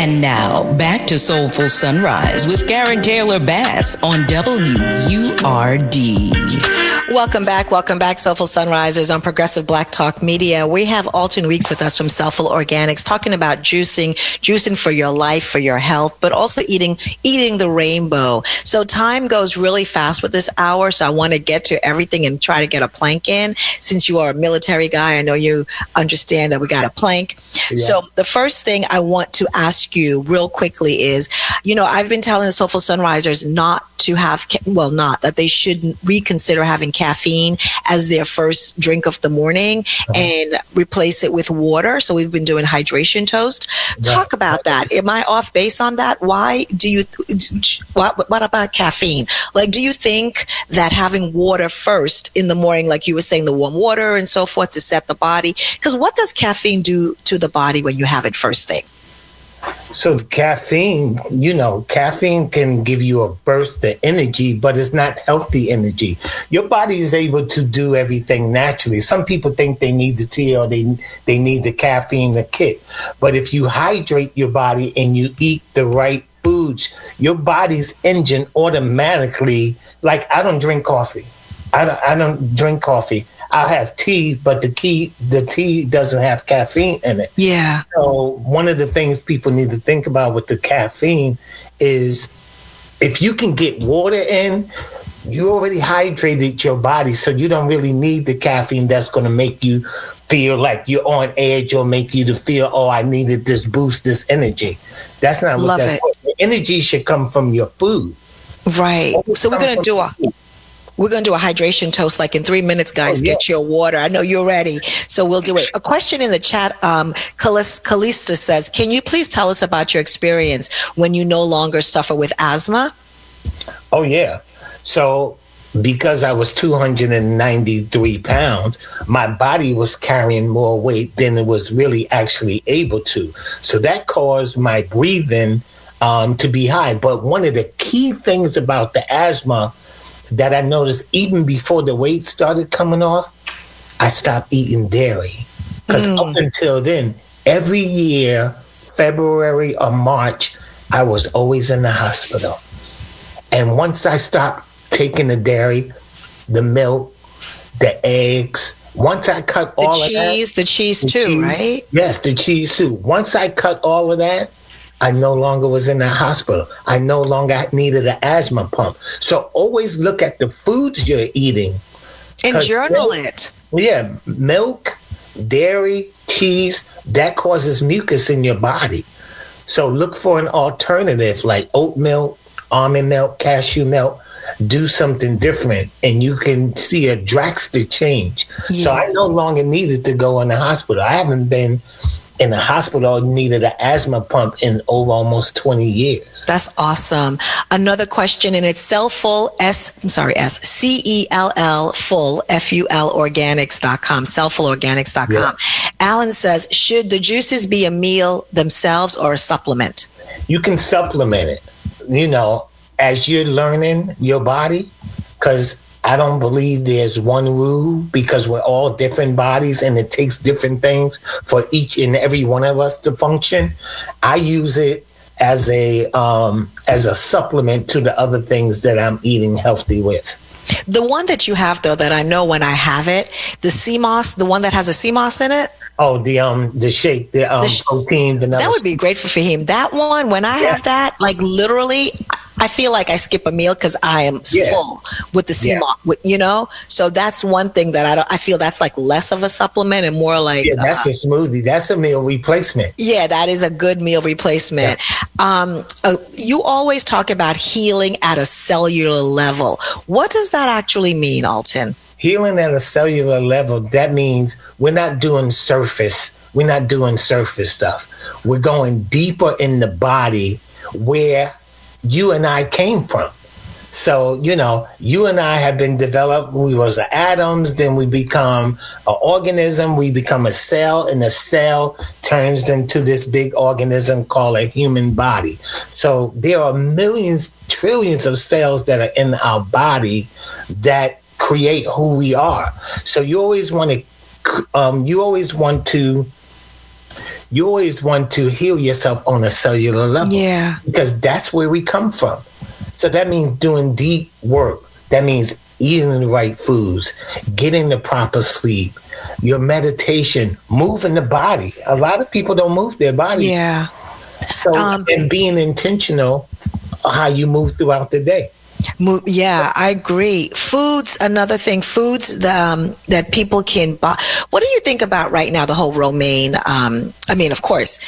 And now, back to Soulful Sunrise with Karen Taylor Bass on WURD. Welcome back, Soulful Sunrisers on Progressive Black Talk Media. We have Alton Weeks with us from Soulful Organics, talking about juicing for your life, for your health, but also eating the rainbow. So time goes really fast with this hour, so I want to get to everything and try to get a plank in. Since you are a military guy, I know you understand that we got a plank. Yeah. So the first thing I want to ask you real quickly is, I've been telling the Soulful Sunrisers not to have, that they should reconsider having caffeine as their first drink of the morning and replace it with water. So we've been doing hydration toast. Talk about that. Am I off base on that? Why do you, what about caffeine? Like, do you think that having water first in the morning, like you were saying, the warm water and so forth to set the body? Because what does caffeine do to the body when you have it first thing? So the caffeine can give you a burst of energy, but it's not healthy energy. Your body is able to do everything naturally. Some people think they need the tea or they need the caffeine, the kick. But if you hydrate your body and you eat the right foods, your body's engine automatically, like I don't drink coffee. I don't drink coffee. I'll have tea, but the tea doesn't have caffeine in it. Yeah. So one of the things people need to think about with the caffeine is if you can get water in, you already hydrated your body, so you don't really need the caffeine that's going to make you feel like you're on edge or make you to feel, I needed this boost, this energy. That's not what that's for. The energy should come from your food. Right. So we're going to do a hydration toast like in 3 minutes, guys. Get your water. I know you're ready. So we'll do it. A question in the chat, Calista says, can you please tell us about your experience when you no longer suffer with asthma? Oh, yeah. So because I was 293 pounds, my body was carrying more weight than it was really actually able to. So that caused my breathing to be high. But one of the key things about the asthma that I noticed even before the weight started coming off, I stopped eating dairy. Because up until then, every year, February or March, I was always in the hospital. And once I stopped taking the dairy, the milk, the eggs, once I cut all of that. The cheese too, right? Yes, the cheese too. Once I cut all of that, I no longer was in the hospital. I no longer needed an asthma pump. So always look at the foods you're eating. And journal it. Yeah, milk, dairy, cheese, that causes mucus in your body. So look for an alternative like oat milk, almond milk, cashew milk. Do something different and you can see a drastic change. Yeah. So I no longer needed to go in the hospital. I haven't been in the hospital, needed an asthma pump in over almost 20 years. That's awesome. Another question, and it's Cellful, C-E-L-L, full, F-U-L, organics.com, cellfulorganics.com. Yeah. Alan says, should the juices be a meal themselves or a supplement? You can supplement it, as you're learning your body, because I don't believe there's one rule because we're all different bodies and it takes different things for each and every one of us to function. I use it as a supplement to the other things that I'm eating healthy with. The one that you have, though, that I know when I have it, the sea moss, the one that has a sea moss in it. Oh, the shake, the protein, vanilla. That would be great for Fahim. That one, when I have that, like literally, I feel like I skip a meal because I am full with the sea moss, So that's one thing that I feel that's like less of a supplement and more like that's a smoothie. That's a meal replacement. Yeah, that is a good meal replacement. Yeah. You always talk about healing at a cellular level. What does that actually mean, Alton? Healing at a cellular level, that means we're not doing surface stuff. We're going deeper in the body where you and I came from. So, you and I have been developed. We was atoms, then we become an organism, we become a cell, and the cell turns into this big organism called a human body. So there are millions, trillions of cells that are in our body that create who we are. So you always want to you always want to heal yourself on a cellular level. Yeah. Because that's where we come from. So that means doing deep work. That means eating the right foods, getting the proper sleep, your meditation, moving the body. A lot of people don't move their body. Yeah. So, and being intentional how you move throughout the day. Yeah, I agree. Foods, another thing, foods that people can buy. What do you think about right now, the whole romaine? I mean, of course,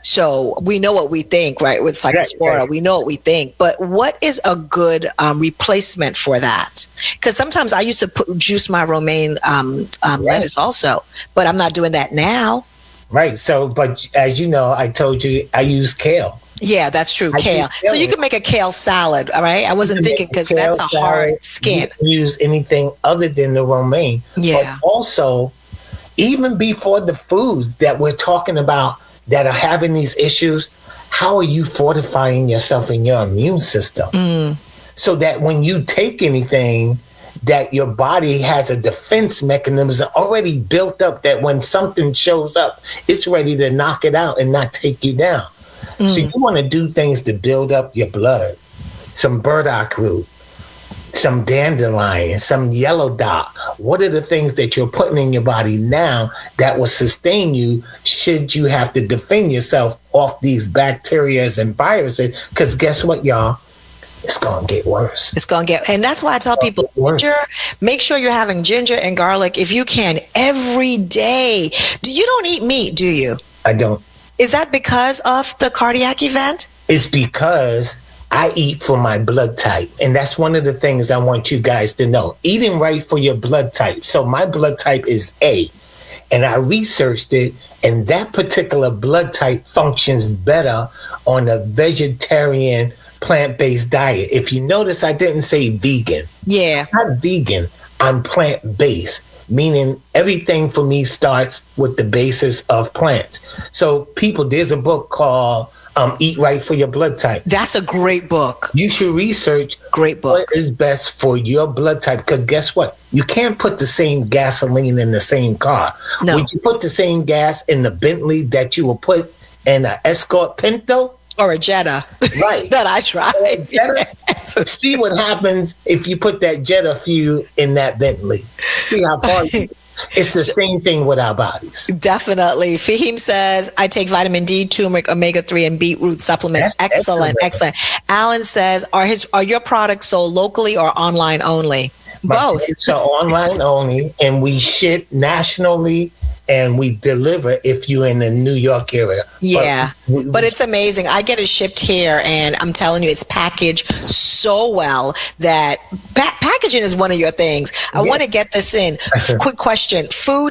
so we know what we think, right? With Cyclospora, right. We know what we think. But what is a good replacement for that? Because sometimes I used to juice my romaine lettuce also, but I'm not doing that now. Right. So, but as you know, I told you I use kale. Yeah, that's true. Kale. So you can make a kale salad, all right? I wasn't thinking because that's a hard skin. You can use anything other than the romaine. Yeah. But also, even before the foods that we're talking about that are having these issues, how are you fortifying yourself in your immune system? So that when you take anything, that your body has a defense mechanism already built up, that when something shows up, it's ready to knock it out and not take you down. So you want to do things to build up your blood. Some burdock root, some dandelion, some yellow dot. What are the things that you're putting in your body now that will sustain you should you have to defend yourself off these bacteria and viruses? Because guess what, y'all? It's going to get worse. It's going to get, and that's why I tell people, ginger, make sure you're having ginger and garlic if you can every day. You don't eat meat, do you? I don't. Is that because of the cardiac event? It's because I eat for my blood type. And that's one of the things I want you guys to know. Eating right for your blood type. So my blood type is A. And I researched it. And that particular blood type functions better on a vegetarian, plant-based diet. If you notice, I didn't say vegan. Yeah. I'm not vegan. I'm plant-based. Meaning everything for me starts with the basis of plants. So people, there's a book called Eat Right for Your Blood Type. That's a great book. You should research great book. What is best for your blood type. Because guess what? You can't put the same gasoline in the same car. No. Would you put the same gas in the Bentley that you will put in an Escort Pinto? Or a Jetta. Right. That I tried. Yes. See what happens if you put that Jetta fuel in that Bentley. See how far it's the same thing with our bodies. Definitely. Fahim says, I take vitamin D, turmeric, omega-3, and beetroot supplements. That's excellent. Alan says, are your products sold locally or online only? Both. So online only, and we ship nationally. And we deliver if you're in the New York area. Yeah, but it's amazing. I get it shipped here, and I'm telling you, it's packaged so well that packaging is one of your things. I want to get this in. Quick question. I'm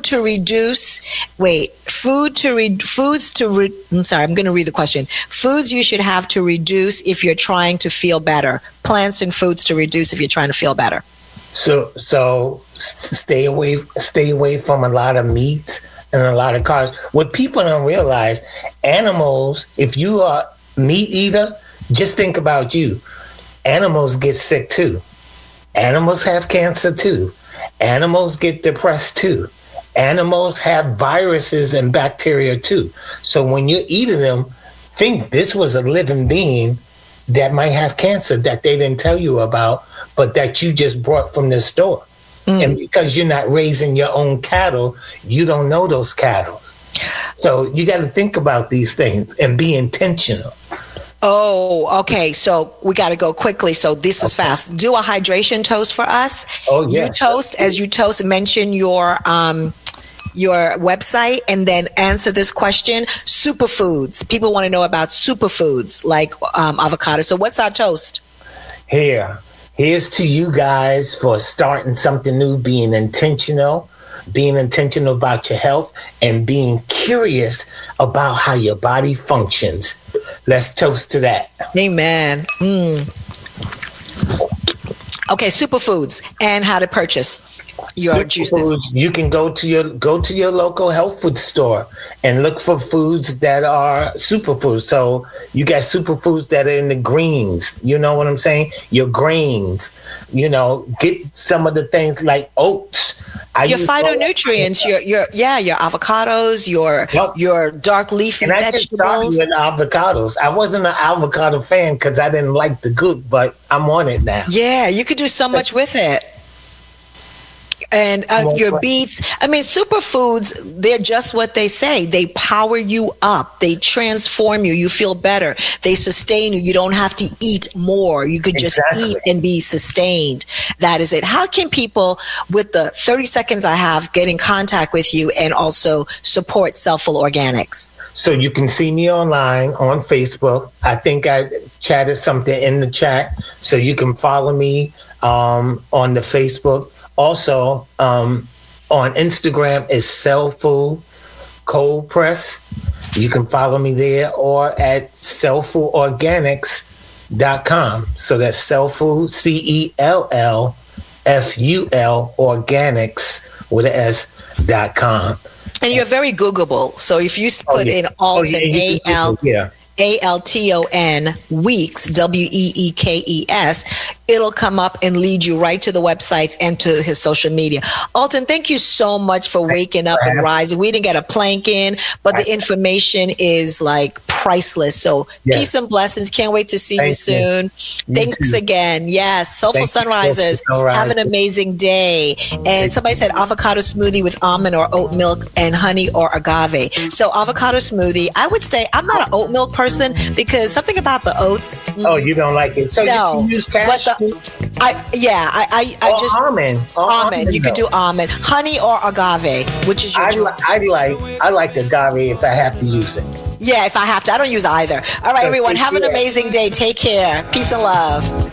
sorry, I'm going to read the question. Foods you should have to reduce if you're trying to feel better. Plants and foods to reduce if you're trying to feel better. So stay away from a lot of meat and a lot of carbs. What people don't realize, animals, if you are meat eater, just think about you. Animals get sick too. Animals have cancer too. Animals get depressed too. Animals have viruses and bacteria too. So when you're eating them, think this was a living being that might have cancer that they didn't tell you about, but that you just brought from the store. And because you're not raising your own cattle, you don't know those cattle. So you got to think about these things and be intentional. Oh, okay. So we got to go quickly. So this is fast. Do a hydration toast for us. Oh, yes. You toast, mention your website and then answer this question. Superfoods. People want to know about superfoods like avocado. So what's our toast? Here's to you guys for starting something new, being intentional about your health and being curious about how your body functions. Let's toast to that. Amen. Okay, superfoods and how to purchase. your juices? You can go to your local health food store and look for foods that are superfoods. So you got superfoods that are in the greens. You know what I'm saying? Your grains. Get some of the things like oats. Your phytonutrients, your avocados, your dark leafy vegetables. I just started with avocados. I wasn't an avocado fan because I didn't like the goop, but I'm on it now. Yeah, you could do so much with it. And your beets. I mean, superfoods, they're just what they say. They power you up. They transform you. You feel better. They sustain you. You don't have to eat more. You could just eat and be sustained. That is it. How can people, with the 30 seconds I have, get in contact with you and also support Cellful Organics? So you can see me online on Facebook. I think I chatted something in the chat. So you can follow me on the Facebook. Also, on Instagram is Cellful Cold Press. You can follow me there, or at cellfulorganics.com. So that's Cellful, CELLFUL, organics with an S.com. And you're very Googleable. So if you put in Alton, Alton Weeks, WEEKES, it'll come up and lead you right to the websites and to his social media. Alton, thank you so much for waking up and rising. We didn't get a plank in, but the information is like priceless. So peace and blessings. Can't wait to see you soon. Thanks again. Yes. Soulful Sunrisers. Have an amazing day. And somebody said avocado smoothie with almond or oat milk and honey or agave. So avocado smoothie, I would say I'm not an oat milk person because something about the oats. Oh, you don't like it. So no, you can use cashew. I just almond. Almond. You could do almond, honey or agave, which is your I like agave if I have to use it. Yeah, if I have to. I don't use either. All right, everyone. Have an amazing day. Take care. Peace and love.